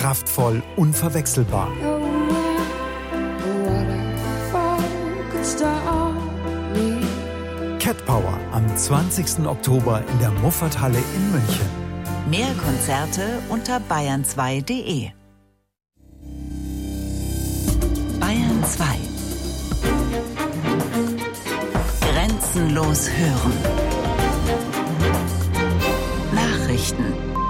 kraftvoll, unverwechselbar. Cat Power am 20. Oktober in der Muffathalle in München. Mehr Konzerte unter bayern2.de. Bayern 2. Grenzenlos hören. Nachrichten.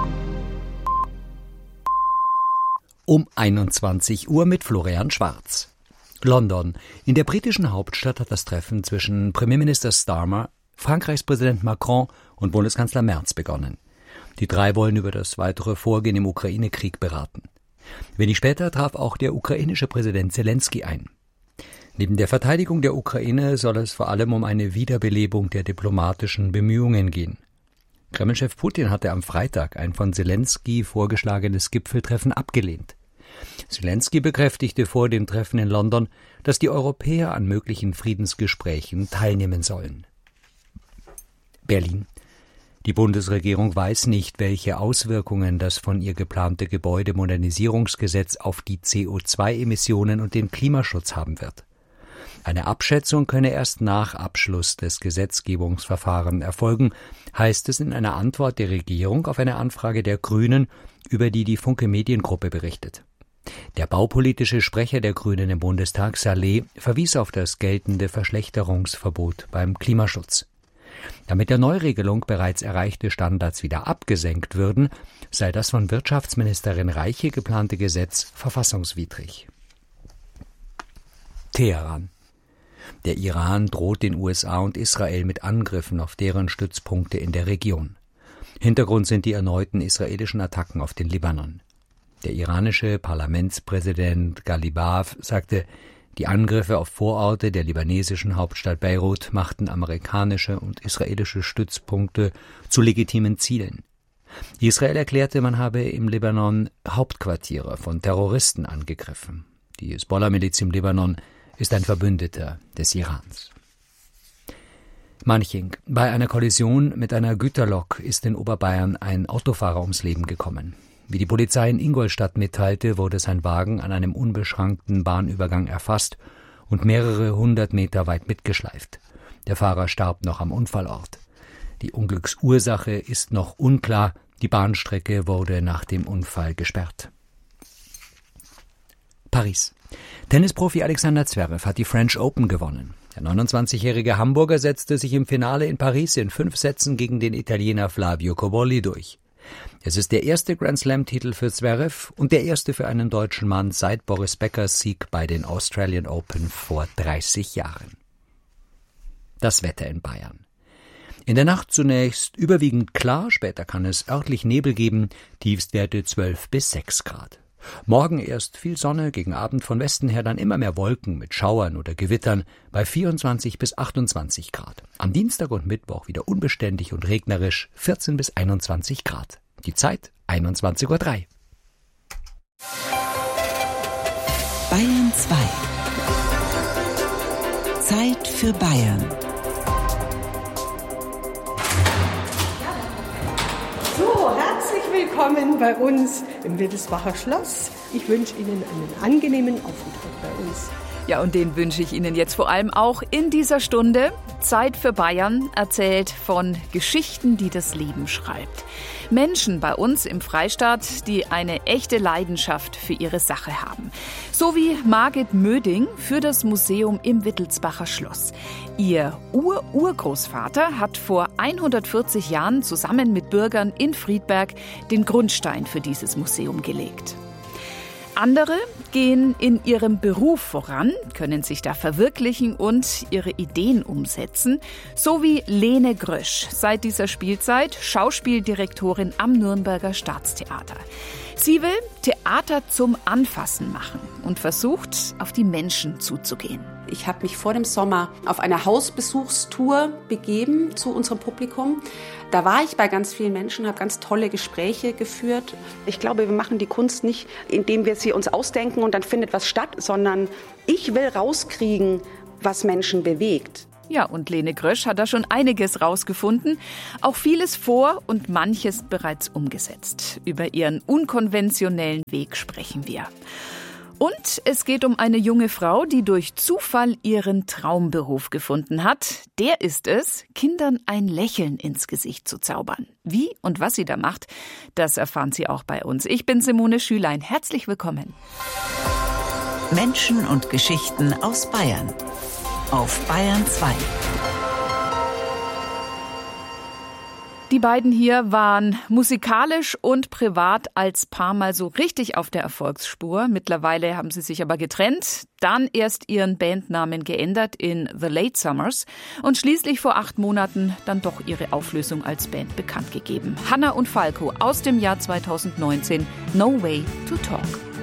Um 21 Uhr mit Florian Schwarz. London. In der britischen Hauptstadt hat das Treffen zwischen Premierminister Starmer, Frankreichs Präsident Macron und Bundeskanzler Merz begonnen. Die drei wollen über das weitere Vorgehen im Ukraine-Krieg beraten. Wenig später traf auch der ukrainische Präsident Zelensky ein. Neben der Verteidigung der Ukraine soll es vor allem um eine Wiederbelebung der diplomatischen Bemühungen gehen. Kremlchef Putin hatte am Freitag ein von Zelensky vorgeschlagenes Gipfeltreffen abgelehnt. Zelensky bekräftigte vor dem Treffen in London, dass die Europäer an möglichen Friedensgesprächen teilnehmen sollen. Berlin. Die Bundesregierung weiß nicht, welche Auswirkungen das von ihr geplante Gebäudemodernisierungsgesetz auf die CO2-Emissionen und den Klimaschutz haben wird. Eine Abschätzung könne erst nach Abschluss des Gesetzgebungsverfahrens erfolgen, heißt es in einer Antwort der Regierung auf eine Anfrage der Grünen, über die Funke Mediengruppe berichtet. Der baupolitische Sprecher der Grünen im Bundestag, Saleh, verwies auf das geltende Verschlechterungsverbot beim Klimaschutz. Damit der Neuregelung bereits erreichte Standards wieder abgesenkt würden, sei das von Wirtschaftsministerin Reiche geplante Gesetz verfassungswidrig. Teheran. Der Iran droht den USA und Israel mit Angriffen auf deren Stützpunkte in der Region. Hintergrund sind die erneuten israelischen Attacken auf den Libanon. Der iranische Parlamentspräsident Ghalibaf sagte, die Angriffe auf Vororte der libanesischen Hauptstadt Beirut machten amerikanische und israelische Stützpunkte zu legitimen Zielen. Israel erklärte, man habe im Libanon Hauptquartiere von Terroristen angegriffen. Die Hisbollah-Miliz im Libanon ist ein Verbündeter des Irans. Manching. Bei einer Kollision mit einer Güterlok ist in Oberbayern ein Autofahrer ums Leben gekommen. Wie die Polizei in Ingolstadt mitteilte, wurde sein Wagen an einem unbeschrankten Bahnübergang erfasst und mehrere 100 Meter weit mitgeschleift. Der Fahrer starb noch am Unfallort. Die Unglücksursache ist noch unklar. Die Bahnstrecke wurde nach dem Unfall gesperrt. Paris. Tennisprofi Alexander Zverev hat die French Open gewonnen. Der 29-jährige Hamburger setzte sich im Finale in Paris in 5 Sätzen gegen den Italiener Flavio Cobolli durch. Es ist der erste Grand-Slam-Titel für Zverev und der erste für einen deutschen Mann seit Boris Beckers Sieg bei den Australian Open vor 30 Jahren. Das Wetter in Bayern. In der Nacht zunächst überwiegend klar, später kann es örtlich Nebel geben, Tiefstwerte 12 bis 6 Grad. Morgen erst viel Sonne, gegen Abend von Westen her dann immer mehr Wolken mit Schauern oder Gewittern bei 24 bis 28 Grad. Am Dienstag und Mittwoch wieder unbeständig und regnerisch 14 bis 21 Grad. Die Zeit 21:03 Uhr. Bayern 2. Zeit für Bayern. So, herzlich willkommen bei uns im Wittelsbacher Schloss. Ich wünsche Ihnen einen angenehmen Aufenthalt bei uns. Ja, und den wünsche ich Ihnen jetzt vor allem auch in dieser Stunde. Zeit für Bayern erzählt von Geschichten, die das Leben schreibt. Menschen bei uns im Freistaat, die eine echte Leidenschaft für ihre Sache haben. So wie Margit Möding für das Museum im Wittelsbacher Schloss. Ihr Urgroßvater hat vor 140 Jahren zusammen mit Bürgern in Friedberg den Grundstein für dieses Museum gelegt. Andere gehen in ihrem Beruf voran, können sich da verwirklichen und ihre Ideen umsetzen, so wie Lene Grösch, seit dieser Spielzeit Schauspieldirektorin am Nürnberger Staatstheater. Sie will Theater zum Anfassen machen und versucht, auf die Menschen zuzugehen. Ich habe mich vor dem Sommer auf eine Hausbesuchstour begeben zu unserem Publikum. Da war ich bei ganz vielen Menschen, habe ganz tolle Gespräche geführt. Ich glaube, wir machen die Kunst nicht, indem wir sie uns ausdenken und dann findet was statt, sondern ich will rauskriegen, was Menschen bewegt. Ja, und Lene Grösch hat da schon einiges rausgefunden, auch vieles vor und manches bereits umgesetzt. Über ihren unkonventionellen Weg sprechen wir. Und es geht um eine junge Frau, die durch Zufall ihren Traumberuf gefunden hat. Der ist es, Kindern ein Lächeln ins Gesicht zu zaubern. Wie und was sie da macht, das erfahren Sie auch bei uns. Ich bin Simone Schülein. Herzlich willkommen. Menschen und Geschichten aus Bayern. Auf Bayern 2. Die beiden hier waren musikalisch und privat als Paar mal so richtig auf der Erfolgsspur. Mittlerweile haben sie sich aber getrennt, dann erst ihren Bandnamen geändert in The Latesummers und schließlich vor 8 Monaten dann doch ihre Auflösung als Band bekannt gegeben. Hannah und Falco aus dem Jahr 2019, No Way to Talk.